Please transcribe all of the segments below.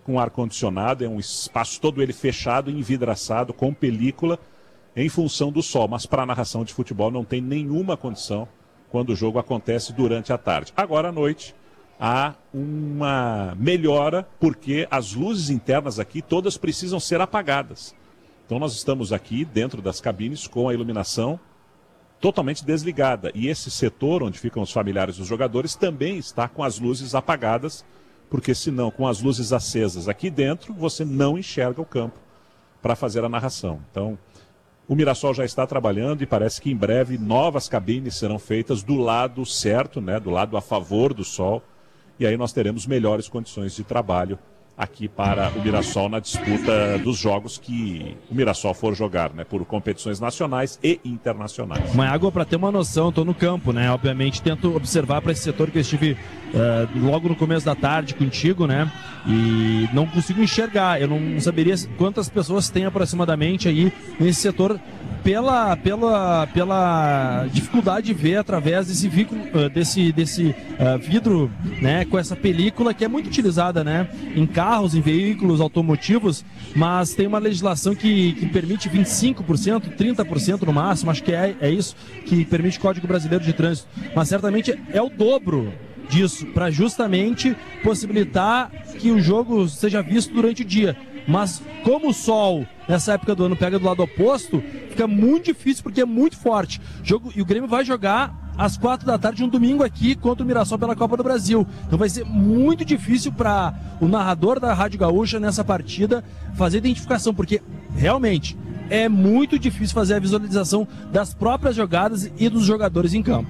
com ar-condicionado, é um espaço todo ele fechado, envidraçado, com película, em função do sol. Mas para a narração de futebol não tem nenhuma condição quando o jogo acontece durante a tarde. Agora à noite há uma melhora, porque as luzes internas aqui todas precisam ser apagadas. Então nós estamos aqui dentro das cabines com a iluminação totalmente desligada. E esse setor onde ficam os familiares dos jogadores também está com as luzes apagadas, porque senão com as luzes acesas aqui dentro você não enxerga o campo para fazer a narração. Então o Mirassol já está trabalhando e parece que em breve novas cabines serão feitas do lado certo, né, do lado a favor do sol. E aí nós teremos melhores condições de trabalho aqui para o Mirassol na disputa dos jogos que o Mirassol for jogar, né, por competições nacionais e internacionais. Mas água, para ter uma noção, estou no campo, né? Obviamente tento observar para esse setor que eu estive logo no começo da tarde contigo, né? E não consigo enxergar. Eu não saberia quantas pessoas tem aproximadamente aí nesse setor pela dificuldade de ver através desse vidro, né, com essa película que é muito utilizada, né, em carros, em veículos automotivos, mas tem uma legislação que permite 25%, 30% no máximo, acho que é isso que permite o Código Brasileiro de Trânsito, mas certamente é o dobro disso, para justamente possibilitar que o jogo seja visto durante o dia. Mas como o sol, nessa época do ano, pega do lado oposto, fica muito difícil porque é muito forte. E o Grêmio vai jogar às 4 da tarde, um domingo aqui, contra o Mirassol pela Copa do Brasil. Então vai ser muito difícil para o narrador da Rádio Gaúcha nessa partida fazer identificação, porque realmente é muito difícil fazer a visualização das próprias jogadas e dos jogadores em campo.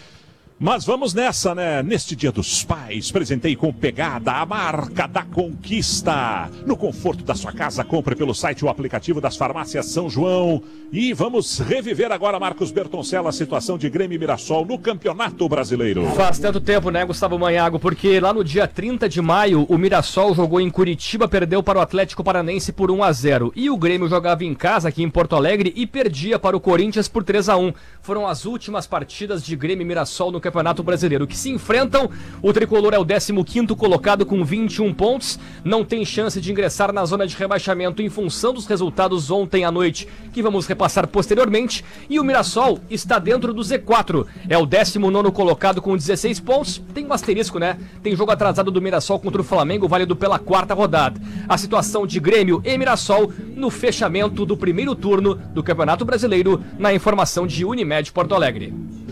Mas vamos nessa, né? Neste Dia dos Pais, presentei com Pegada, a marca da conquista. No conforto da sua casa, compre pelo site o aplicativo das farmácias São João. E vamos reviver agora, Marcos Bertoncello, a situação de Grêmio e Mirassol no Campeonato Brasileiro. Faz tanto tempo, né, Gustavo Manhago? Porque lá no dia 30 de maio, o Mirassol jogou em Curitiba, perdeu para o Atlético Paranense por 1-0. E o Grêmio jogava em casa aqui em Porto Alegre e perdia para o Corinthians por 3-1. Foram as últimas partidas de Grêmio e Mirassol no Campeonato Brasileiro, que se enfrentam. O tricolor é o 15º colocado com 21 pontos, não tem chance de ingressar na zona de rebaixamento em função dos resultados ontem à noite, que vamos repassar posteriormente, e o Mirassol está dentro do Z4, é o 19º colocado com 16 pontos, tem um asterisco, né? Tem jogo atrasado do Mirassol contra o Flamengo, válido pela 4ª rodada. A situação de Grêmio e Mirassol no fechamento do primeiro turno do Campeonato Brasileiro, na informação de Unimed Porto Alegre.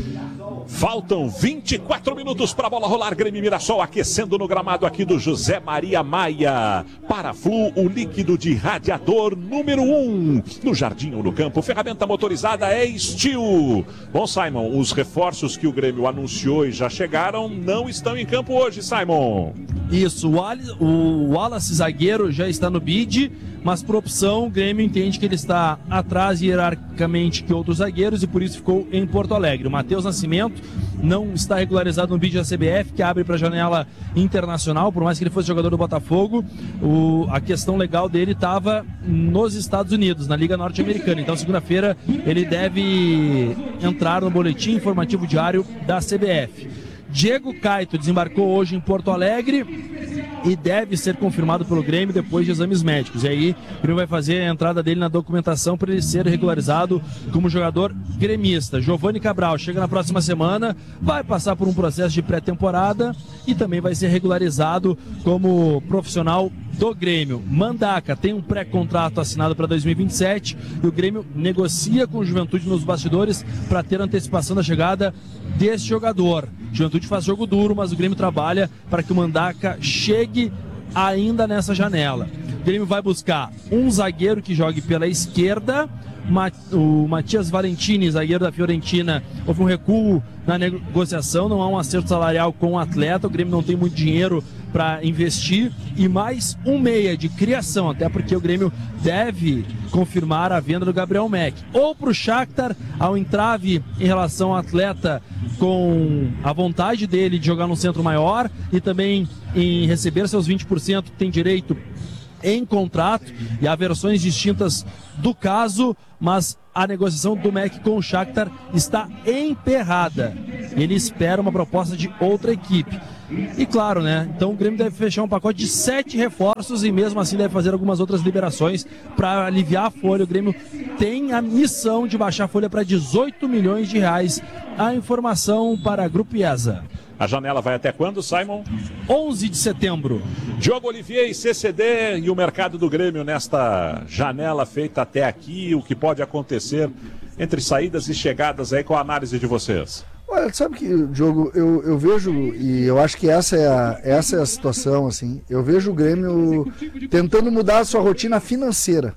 Faltam 24 minutos para a bola rolar. Grêmio e Mirassol aquecendo no gramado aqui do José Maria Maia. Paraflu, o líquido de radiador número 1. No jardim ou no campo, ferramenta motorizada é Steel. Bom, Simon, os reforços que o Grêmio anunciou e já chegaram não estão em campo hoje, Simon. Isso, o Wallace zagueiro já está no bid, mas por opção o Grêmio entende que ele está atrás hierarquicamente que outros zagueiros e por isso ficou em Porto Alegre. O Matheus Nascimento não está regularizado no bid da CBF, que abre para a janela internacional, por mais que ele fosse jogador do Botafogo. A questão legal dele estava nos Estados Unidos, na Liga Norte-Americana. Então segunda-feira ele deve entrar no boletim informativo diário da CBF. Diego Caito desembarcou hoje em Porto Alegre e deve ser confirmado pelo Grêmio depois de exames médicos. E aí o Grêmio vai fazer a entrada dele na documentação para ele ser regularizado como jogador gremista. Giovani Cabral chega na próxima semana, vai passar por um processo de pré-temporada e também vai ser regularizado como profissional do Grêmio. Mandaca tem um pré-contrato assinado para 2027 e o Grêmio negocia com o Juventude nos bastidores para ter antecipação da chegada desse jogador. Juventude faz jogo duro, mas o Grêmio trabalha para que o Mandaca chegue ainda nessa janela. O Grêmio vai buscar um zagueiro que jogue pela esquerda. O Matias Valentini, zagueiro da Fiorentina, houve um recuo na negociação, não há um acerto salarial com o atleta, o Grêmio não tem muito dinheiro para investir, e mais um meia de criação, até porque o Grêmio deve confirmar a venda do Gabriel Mack, ou para o Shakhtar, ao entrave em relação ao atleta com a vontade dele de jogar num centro maior e também em receber seus 20% que tem direito em contrato, e há versões distintas do caso, mas a negociação do Mack com o Shakhtar está emperrada. Ele espera uma proposta de outra equipe. E claro, né? Então o Grêmio deve fechar um pacote de 7 reforços e mesmo assim deve fazer algumas outras liberações para aliviar a folha. O Grêmio tem a missão de baixar a folha para 18 milhões de reais. A informação para Grupo IESA. A janela vai até quando, Simon? 11 de setembro. Diogo Olivier e CCD e o mercado do Grêmio nesta janela feita até aqui, o que pode acontecer entre saídas e chegadas aí, com a análise de vocês? Olha, sabe que, Diogo, eu vejo, e eu acho que essa é a situação, assim, eu vejo o Grêmio tentando mudar a sua rotina financeira.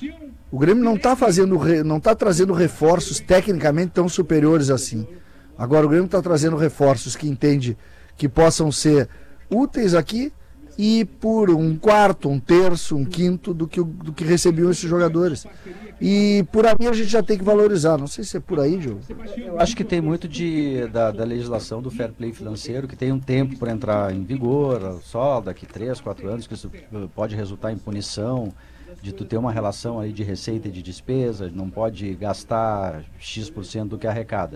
O Grêmio não está trazendo reforços tecnicamente tão superiores assim. Agora o Grêmio está trazendo reforços que entende que possam ser úteis aqui e por um quarto, um terço, um quinto do que recebiam esses jogadores. E por aí a gente já tem que valorizar. Não sei se é por aí, Diogo. Eu acho que tem muito da legislação do fair play financeiro, que tem um tempo para entrar em vigor, só daqui 3, 4 anos, que isso pode resultar em punição, de tu ter uma relação aí de receita e de despesa, não pode gastar X% do que arrecada.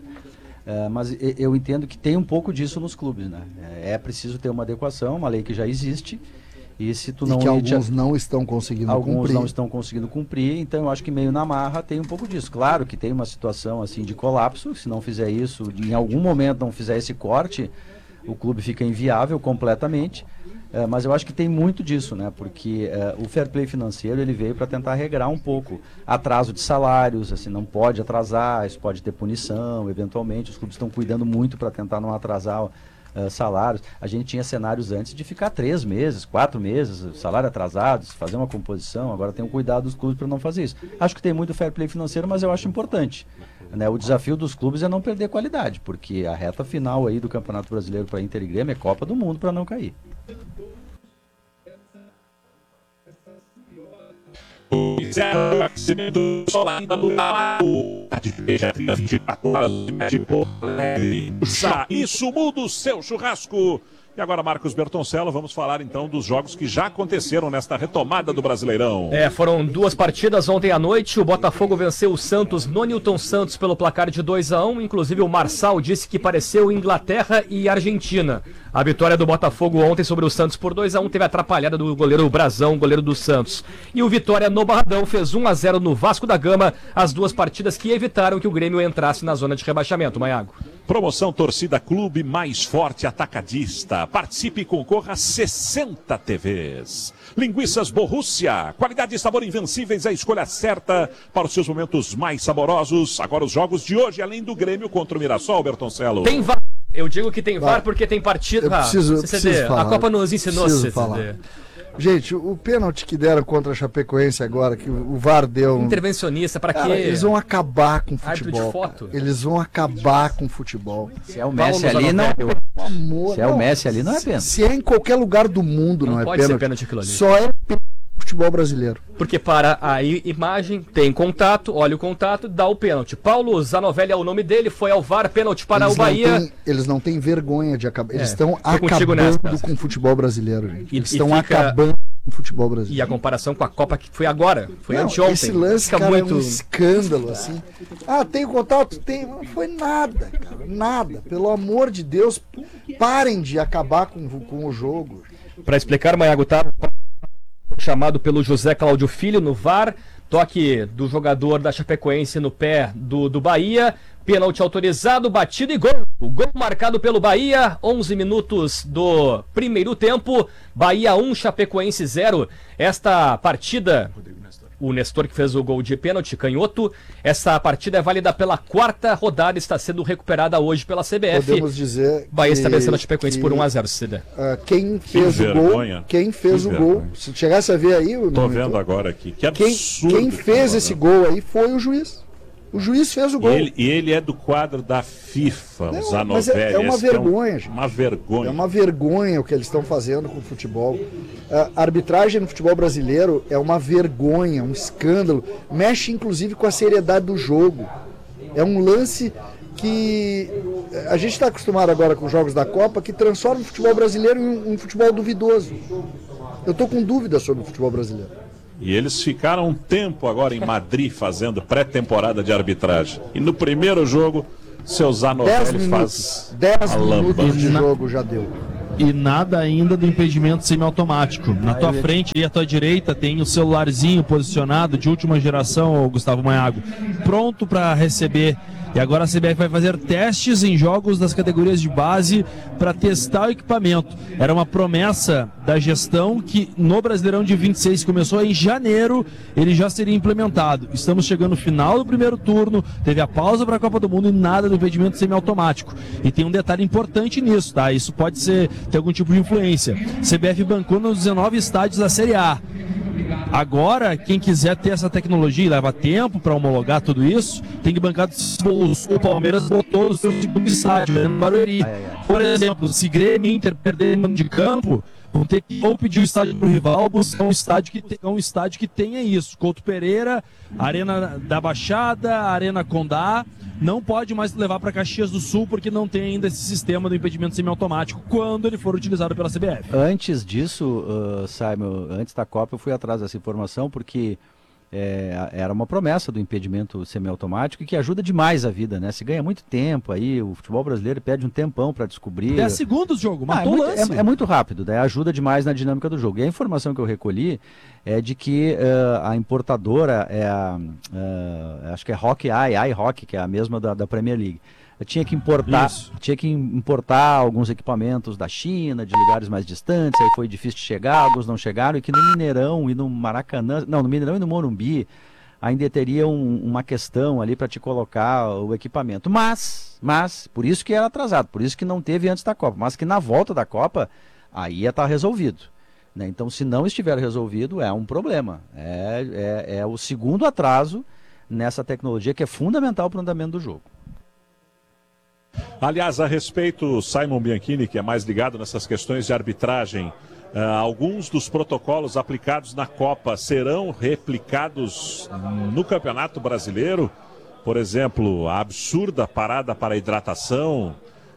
Mas eu entendo que tem um pouco disso nos clubes, né? É preciso ter uma adequação, uma lei que já existe, e se tu não... E que alguns não estão conseguindo cumprir. Alguns não estão conseguindo cumprir, então eu acho que meio na marra tem um pouco disso. Claro que tem uma situação assim de colapso, se não fizer isso, em algum momento não fizer esse corte, o clube fica inviável completamente. Mas eu acho que tem muito disso, né? Porque o fair play financeiro ele veio para tentar regrar um pouco atraso de salários, assim, não pode atrasar, isso pode ter punição, eventualmente. Os clubes estão cuidando muito para tentar não atrasar salários. A gente tinha cenários antes de ficar 3 meses, 4 meses, salário atrasado, fazer uma composição. Agora tem um cuidado dos clubes para não fazer isso. Acho que tem muito fair play financeiro, mas eu acho importante. Né? O desafio dos clubes é não perder qualidade, porque a reta final aí do Campeonato Brasileiro para Inter e Grêmio é Copa do Mundo para não cair. Isso muda o seu churrasco. E agora, Marcos Bertoncello, vamos falar então dos jogos que já aconteceram nesta retomada do Brasileirão. Foram 2 partidas ontem à noite. O Botafogo venceu o Santos no Newton Santos pelo placar de 2-1. Inclusive o Marçal disse que pareceu Inglaterra e Argentina. A vitória do Botafogo ontem sobre o Santos por 2-1 teve a atrapalhada do goleiro Brazão, goleiro do Santos. E o Vitória no Barradão fez 1-0 no Vasco da Gama, as 2 partidas que evitaram que o Grêmio entrasse na zona de rebaixamento. Maiago. Promoção Torcida Clube Mais Forte Atacadista. Participe e concorra a 60 TVs. Linguiças Borrússia. Qualidade e sabor invencíveis, a escolha certa para os seus momentos mais saborosos. Agora os jogos de hoje, além do Grêmio contra o Mirassol, Bertoncello. Tem VAR. Eu digo que tem VAR porque tem partida. Preciso falar. A Copa nos ensinou CCD. Falar. Gente, o pênalti que deram contra a Chapecoense agora, que o VAR deu... Intervencionista, pra quê? Eles vão acabar com o Árbitro futebol. de foto. Eles vão acabar com o futebol. Se é o Messi ali, não é pênalti. Se é o Messi ali, não é pênalti. Se é em qualquer lugar do mundo, não é pode ser pênalti aquilo ali. Só é pênalti no futebol brasileiro. Porque para a imagem, tem contato, olha o contato, dá o pênalti. Paulo Zanovelli é o nome dele, foi ao VAR, pênalti para o Bahia. Eles não têm vergonha de acabar. Eles estão acabando com o futebol brasileiro, gente. Eles estão acabando com o futebol brasileiro. E a comparação com a Copa que foi agora, foi anteontem. Esse lance, cara, é um escândalo, assim. Tem contato? Tem. Não foi nada, cara. Nada. Pelo amor de Deus, parem de acabar com o jogo. Para explicar, Maiago, tá chamado pelo José Cláudio Filho no VAR, toque do jogador da Chapecoense no pé do Bahia, pênalti autorizado, batido e gol. O gol marcado pelo Bahia, 11 minutos do primeiro tempo, Bahia 1, Chapecoense 0. Esta partida, o Nestor que fez o gol de pênalti, canhoto, essa partida é válida pela 4ª rodada, está sendo recuperada hoje pela CBF. Podemos dizer Bahia está vencendo a Chapecoense por 1-0, Cida. Quem fez o gol, se chegasse a ver aí... Tô vendo agora aqui, que absurdo. Quem fez esse gol aí foi o juiz. O juiz fez o gol. E ele é do quadro da FIFA, o Zanovelli. Mas é uma vergonha, gente. Uma vergonha. É uma vergonha o que eles estão fazendo com o futebol. A arbitragem no futebol brasileiro é uma vergonha, um escândalo. Mexe, inclusive, com a seriedade do jogo. É um lance que a gente está acostumado agora com os jogos da Copa, que transforma o futebol brasileiro em um futebol duvidoso. Eu estou com dúvidas sobre o futebol brasileiro. E eles ficaram um tempo agora em Madrid fazendo pré-temporada de arbitragem. E no primeiro jogo, seu Zanovelli faz 10 minutos de jogo já deu. e nada ainda do impedimento semiautomático. Na tua frente e à tua direita tem o celularzinho posicionado de última geração, Gustavo Maiago, pronto para receber. E agora a CBF vai fazer testes em jogos das categorias de base para testar o equipamento. Era uma promessa da gestão que no Brasileirão de 26, que começou em janeiro, ele já seria implementado. Estamos chegando no final do primeiro turno, teve a pausa para a Copa do Mundo e nada do impedimento semiautomático. E tem um detalhe importante nisso, tá? Isso pode ter algum tipo de influência. CBF bancou nos 19 estádios da Série A. Agora, quem quiser ter essa tecnologia e leva tempo para homologar tudo isso, tem que bancar dos bolsos. O Palmeiras botou o seu segundo estádio, no Barueri. Por exemplo, se Grêmio e Inter perderem mano de campo, vão ter que ou pedir o estádio pro rival ou buscar um estádio que tenha isso. Couto Pereira, Arena da Baixada, Arena Condá. Não pode mais levar para Caxias do Sul porque não tem ainda esse sistema do impedimento semiautomático quando ele for utilizado pela CBF. Antes disso, Simon, antes da Copa eu fui atrás dessa informação porque era uma promessa do impedimento semiautomático que ajuda demais a vida, né? Se ganha muito tempo aí, o futebol brasileiro perde um tempão para descobrir. 10 segundos o jogo, matou o lance. É muito rápido, né? Ajuda demais na dinâmica do jogo. E a informação que eu recolhi é de que a importadora acho que é iHockey, que é a mesma da Premier League. Tinha que importar alguns equipamentos da China, de lugares mais distantes, aí foi difícil de chegar, alguns não chegaram, e que no Mineirão e no Maracanã, no Mineirão e no Morumbi, ainda teria uma questão ali para te colocar o equipamento. Mas, por isso que era atrasado, por isso que não teve antes da Copa, mas que na volta da Copa, aí ia estar resolvido. Né? Então, se não estiver resolvido, é um problema. É o segundo atraso nessa tecnologia que é fundamental para o andamento do jogo. Aliás, a respeito, Simon Bianchini, que é mais ligado nessas questões de arbitragem, alguns dos protocolos aplicados na Copa serão replicados no Campeonato Brasileiro? Por exemplo, a absurda parada para hidratação,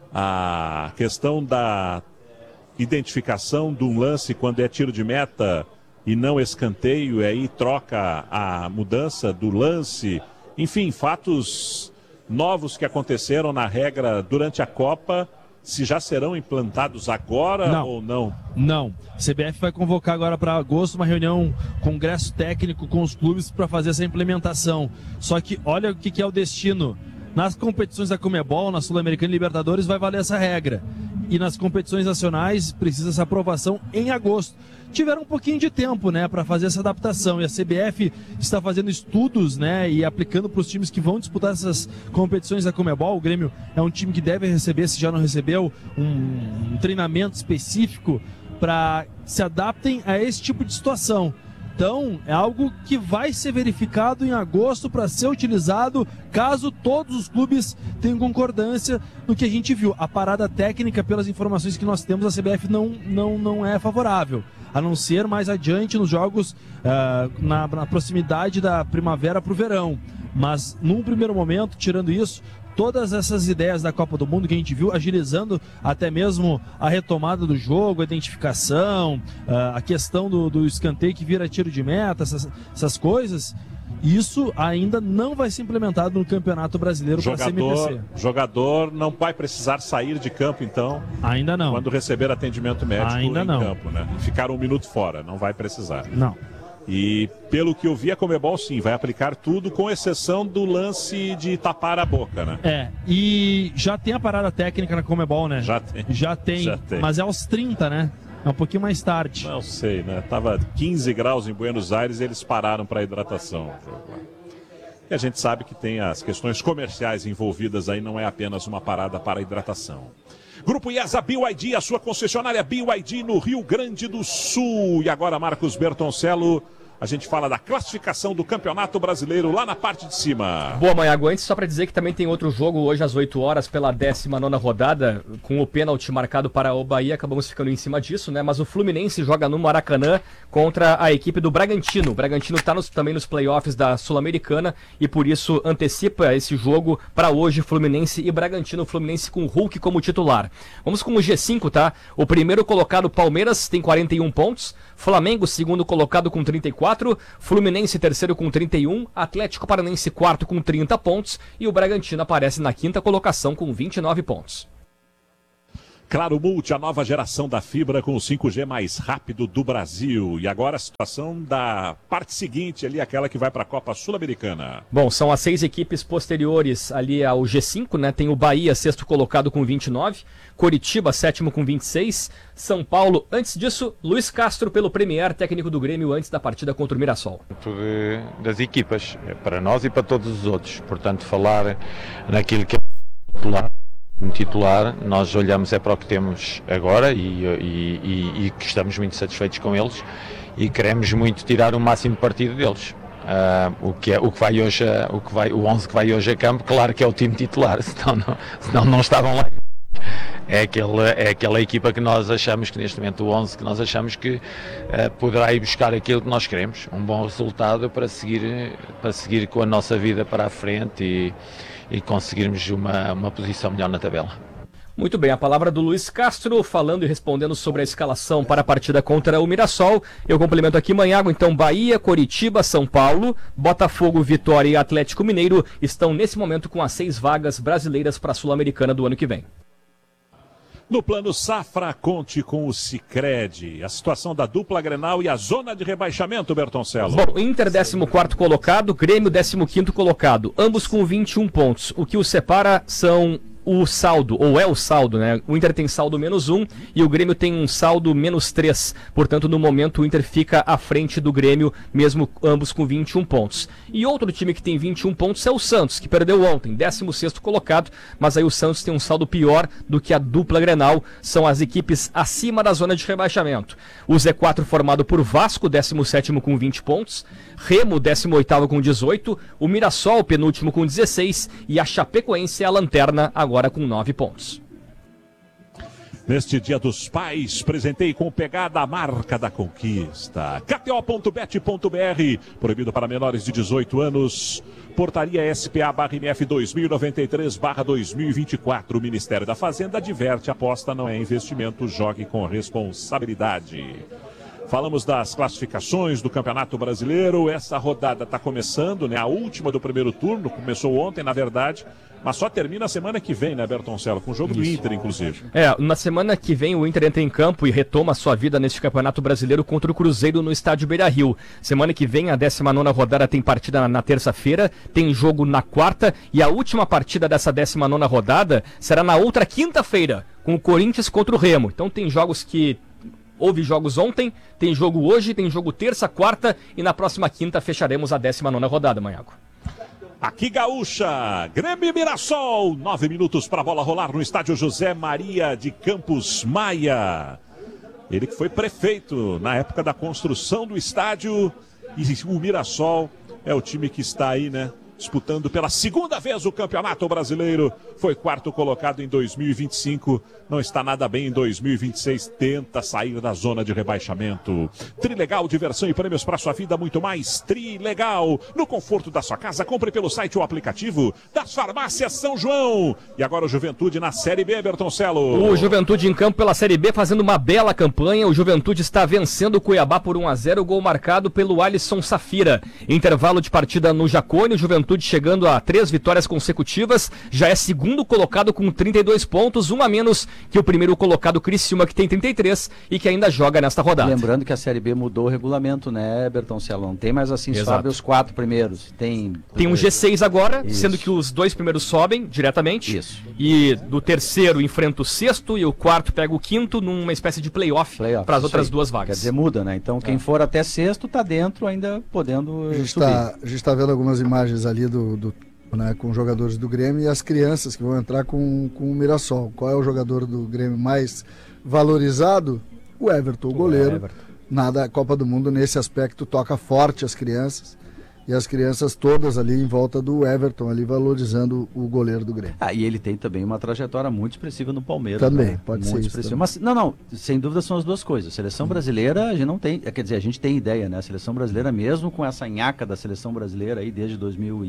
a questão da identificação de um lance quando é tiro de meta e não escanteio, e aí troca a mudança do lance, enfim, fatos novos que aconteceram na regra durante a Copa, se já serão implantados agora ou não? Não. A CBF vai convocar agora para agosto uma reunião, congresso técnico com os clubes para fazer essa implementação. Só que olha o que é o destino. Nas competições da Conmebol, na Sul-Americana e Libertadores, vai valer essa regra. E nas competições nacionais, precisa essa aprovação em agosto. Tiveram um pouquinho de tempo, né, para fazer essa adaptação. E a CBF está fazendo estudos, né, e aplicando para os times que vão disputar essas competições da Conmebol. O Grêmio é um time que deve receber, se já não recebeu, um treinamento específico para se adaptem a esse tipo de situação. Então, é algo que vai ser verificado em agosto para ser utilizado caso todos os clubes tenham concordância no que a gente viu. A parada técnica, pelas informações que nós temos, a CBF não é favorável, a não ser mais adiante nos jogos na proximidade da primavera para o verão. Mas, num primeiro momento, tirando isso, todas essas ideias da Copa do Mundo que a gente viu, agilizando até mesmo a retomada do jogo, a identificação, a questão do escanteio que vira tiro de meta, essas coisas, isso ainda não vai ser implementado no Campeonato Brasileiro para a CMPC. Jogador não vai precisar sair de campo, então? Ainda não. Quando receber atendimento médico ainda em não. campo, né? Ficar um minuto fora, não vai precisar. Não. E pelo que eu vi, a Conmebol sim, vai aplicar tudo, com exceção do lance de tapar a boca, né? E já tem a parada técnica na Conmebol, né? Já tem. Já tem. Mas é aos 30, né? É um pouquinho mais tarde. Não sei, né? Tava 15 graus em Buenos Aires e eles pararam para hidratação. E a gente sabe que tem as questões comerciais envolvidas aí, não é apenas uma parada para hidratação. Grupo IESA BYD, a sua concessionária BYD no Rio Grande do Sul. E agora, Marcos Bertoncello, a gente fala da classificação do Campeonato Brasileiro lá na parte de cima. Boa, Maiago. Antes, só para dizer que também tem outro jogo hoje às 8 horas pela 19ª rodada, com o pênalti marcado para o Bahia, acabamos ficando em cima disso, né? Mas o Fluminense joga no Maracanã contra a equipe do Bragantino. O Bragantino está também nos playoffs da Sul-Americana e por isso antecipa esse jogo para hoje, Fluminense e Bragantino. Fluminense com o Hulk como titular. Vamos com o G5, tá? O primeiro colocado, Palmeiras, tem 41 pontos. Flamengo, segundo colocado com 34, Fluminense terceiro com 31, Atlético Paranaense quarto com 30 pontos e o Bragantino aparece na quinta colocação com 29 pontos. Claro Multi, a nova geração da fibra com o 5G mais rápido do Brasil. E agora a situação da parte seguinte ali, aquela que vai para a Copa Sul-Americana. Bom, são as 6 equipes posteriores ali ao G5, né? Tem o Bahia, sexto colocado com 29, Coritiba, sétimo com 26, São Paulo. Antes disso, Luiz Castro pelo Premier, técnico do Grêmio antes da partida contra o Mirassol. Das equipas, para nós e para todos os outros. Portanto, falar naquilo que é titular. Como titular, nós olhamos para o que temos agora e que estamos muito satisfeitos com eles e queremos muito tirar o máximo partido deles. O 11 que vai hoje a campo, claro que é o time titular, senão não estavam lá. É aquela equipa que nós achamos que neste momento, o 11 que nós achamos que poderá ir buscar aquilo que nós queremos, um bom resultado para seguir com a nossa vida para a frente e conseguirmos uma posição melhor na tabela. Muito bem, a palavra do Luiz Castro, falando e respondendo sobre a escalação para a partida contra o Mirassol. Eu complemento aqui, Manhago, então Bahia, Coritiba, São Paulo, Botafogo, Vitória e Atlético Mineiro estão nesse momento com as 6 vagas brasileiras para a Sul-Americana do ano que vem. No plano Safra, conte com o Sicredi. A situação da dupla Grenal e a zona de rebaixamento, Bertoncello. Bom, Inter 14º colocado, Grêmio 15º colocado, ambos com 21 pontos. O que os separa são o saldo, ou é o saldo, né? O Inter tem saldo -1 e o Grêmio tem um saldo -3. Portanto, no momento, o Inter fica à frente do Grêmio, mesmo ambos com 21 pontos. E outro time que tem 21 pontos é o Santos, que perdeu ontem, 16º colocado, mas aí o Santos tem um saldo pior do que a dupla Grenal. São as equipes acima da zona de rebaixamento. O Z4 formado por Vasco, 17º com 20 pontos, Remo, 18º com 18, o Mirassol, penúltimo com 16 e a Chapecoense é a lanterna, agora com 9 pontos. Neste Dia dos Pais, presentei com pegada a marca da conquista. KTO.bet.br, proibido para menores de 18 anos. Portaria SPA/MF 2093/2024. O Ministério da Fazenda adverte: aposta não é investimento, jogue com responsabilidade. Falamos das classificações do Campeonato Brasileiro. Essa rodada está começando, né? A última do primeiro turno, começou ontem, na verdade, mas só termina a semana que vem, né, Bertoncello? Com o jogo do Inter, inclusive. Na semana que vem o Inter entra em campo e retoma a sua vida neste Campeonato Brasileiro contra o Cruzeiro no estádio Beira-Rio. Semana que vem, a 19ª rodada tem partida na terça-feira, tem jogo na quarta e a última partida dessa 19ª rodada será na outra quinta-feira, com o Corinthians contra o Remo. Então tem jogos que... Houve jogos ontem, tem jogo hoje, tem jogo terça, quarta e na próxima quinta fecharemos a 19ª rodada, Manhago. Aqui Gaúcha, Grêmio e Mirassol, 9 minutos para a bola rolar no estádio José Maria de Campos Maia. Ele que foi prefeito na época da construção do estádio e o Mirassol é o time que está aí, né? Disputando pela segunda vez o Campeonato Brasileiro. Foi quarto colocado em 2025. Não está nada bem em 2026. Tenta sair da zona de rebaixamento. Trilegal, diversão e prêmios para sua vida. Muito mais Trilegal. No conforto da sua casa, compre pelo site ou aplicativo das farmácias São João. E agora o Juventude na Série B, Bertoncello. O Juventude em campo pela Série B fazendo uma bela campanha. O Juventude está vencendo o Cuiabá por 1-0. Gol marcado pelo Alisson Safira. Intervalo de partida no Jacone. O Juventude chegando a 3 vitórias consecutivas, já é segundo colocado com 32 pontos, um a menos que o primeiro colocado Criciúma, que tem 33 e que ainda joga nesta rodada. Lembrando que a Série B mudou o regulamento, né, Bertoncello? Não tem mais assim, Exato. Sobe os 4 primeiros. Tem um G6 agora, Isso. sendo que os 2 primeiros sobem diretamente. Isso. E do terceiro enfrenta o sexto e o quarto pega o quinto numa espécie de playoff para as outras 2 vagas. Quer dizer, muda, né? Então quem for até sexto tá dentro ainda podendo subir. A gente está vendo algumas imagens ali né, com jogadores do Grêmio e as crianças que vão entrar com o Mirassol. Qual é o jogador do Grêmio mais valorizado? O Everton, o goleiro. Nada, a Copa do Mundo nesse aspecto toca forte as crianças. E as crianças todas ali em volta do Everton, ali valorizando o goleiro do Grêmio. E ele tem também uma trajetória muito expressiva no Palmeiras. Também, né? pode muito ser expressiva. isso. Mas, não, sem dúvida são as duas coisas. Seleção brasileira, a gente não tem, quer dizer, a gente tem ideia, né? A seleção brasileira, mesmo com essa nhaca da seleção brasileira aí desde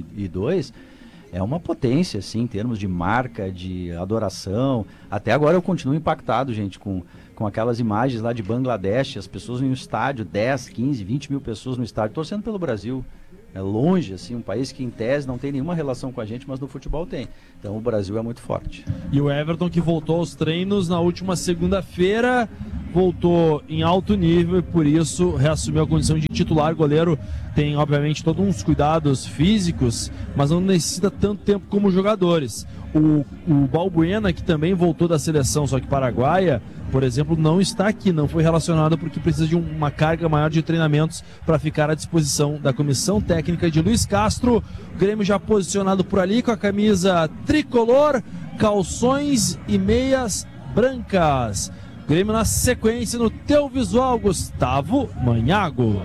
2002, é uma potência, assim, em termos de marca, de adoração. Até agora eu continuo impactado, gente, com aquelas imagens lá de Bangladesh, as pessoas no estádio, 10, 15, 20 mil pessoas no estádio, torcendo pelo Brasil. É longe, assim, um país que em tese não tem nenhuma relação com a gente, mas no futebol tem. Então o Brasil é muito forte. E o Everton, que voltou aos treinos na última segunda-feira, voltou em alto nível e por isso reassumiu a condição de titular. Goleiro tem, obviamente, todos uns cuidados físicos, mas não necessita tanto tempo como os jogadores. O Balbuena, que também voltou da seleção, só que paraguaia, por exemplo, não está aqui, não foi relacionado porque precisa de uma carga maior de treinamentos para ficar à disposição da comissão técnica de Luiz Castro. O Grêmio já posicionado por ali com a camisa tricolor, calções e meias brancas. Grêmio na sequência no teu visual, Gustavo Manhago.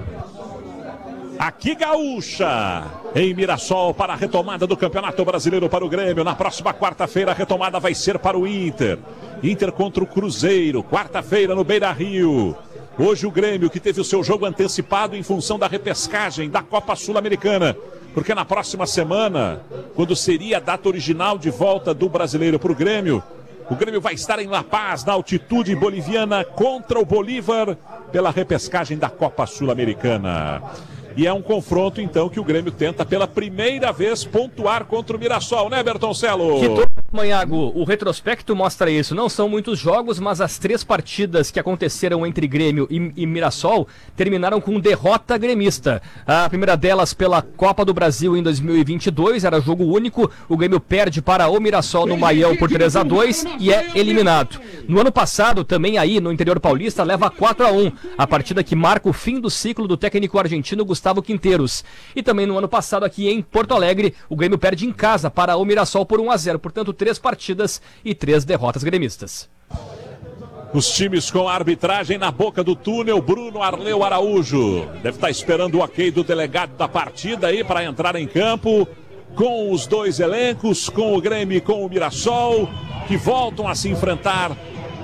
Aqui Gaúcha, em Mirassol, para a retomada do Campeonato Brasileiro para o Grêmio. Na próxima quarta-feira a retomada vai ser para o Inter. Inter contra o Cruzeiro, quarta-feira no Beira-Rio. Hoje o Grêmio, que teve o seu jogo antecipado em função da repescagem da Copa Sul-Americana. Porque na próxima semana, quando seria a data original de volta do Brasileiro para o Grêmio vai estar em La Paz, na altitude boliviana, contra o Bolívar, pela repescagem da Copa Sul-Americana. E é um confronto, então, que o Grêmio tenta pela primeira vez pontuar contra o Mirassol, né, Bertoncelo? Manhago, o retrospecto mostra isso. Não são muitos jogos, mas as 3 partidas que aconteceram entre Grêmio e Mirassol terminaram com derrota gremista. A primeira delas pela Copa do Brasil em 2022, era jogo único. O Grêmio perde para o Mirassol no Maião por 3-2 e é eliminado. No ano passado, também aí no interior paulista, leva 4-1. A partida que marca o fim do ciclo do técnico argentino Gustavo Quinteiros. E também no ano passado aqui em Porto Alegre, o Grêmio perde em casa para o Mirassol por 1-0. Portanto, 3 partidas e 3 derrotas gremistas. Os times com a arbitragem na boca do túnel. Bruno Arleu Araújo deve estar esperando o ok do delegado da partida aí para entrar em campo com os 2 elencos, com o Grêmio e com o Mirassol, que voltam a se enfrentar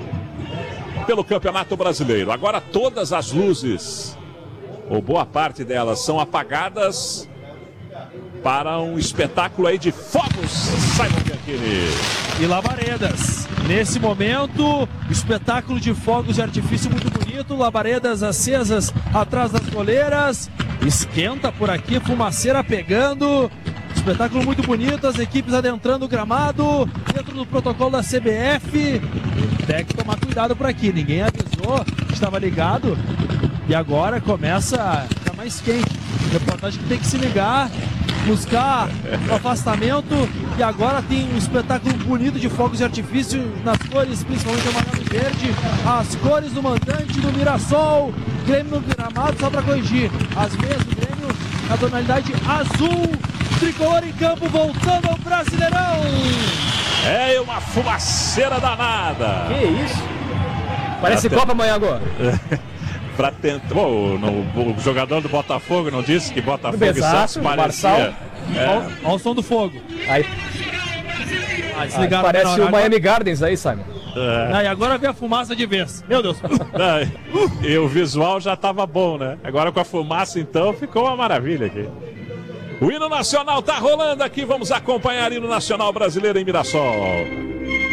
pelo Campeonato Brasileiro. Agora todas as luzes, ou boa parte delas, são apagadas para um espetáculo aí de fogos, Simon Bianchini. E labaredas. Nesse momento, espetáculo de fogos de artifício muito bonito, labaredas acesas atrás das goleiras, esquenta por aqui, fumaceira pegando, espetáculo muito bonito, as equipes adentrando o gramado, dentro do protocolo da CBF, tem que tomar cuidado por aqui, ninguém avisou, estava ligado, e agora começa a ficar mais quente, reportagem que tem que se ligar, buscar o afastamento, e agora tem um espetáculo bonito de fogos de artifício nas cores, principalmente amarelo e verde, as cores do mandante do Mirassol, Grêmio no gramado, só para corrigir, as meias do Grêmio na tonalidade azul, tricolor em campo, voltando ao Brasileirão. É uma fumaceira danada. Que isso? Parece Copa amanhã agora. Para tentar. O jogador do Botafogo não disse que Botafogo e Santos parecia. Olha o som do fogo. Aí. Parece o Miami Gardens aí, Simon. E agora vem a fumaça de vez. Meu Deus. E o visual já estava bom, né? Agora com a fumaça, então, ficou uma maravilha aqui. O hino nacional tá rolando aqui. Vamos acompanhar o hino nacional brasileiro em Mirassol.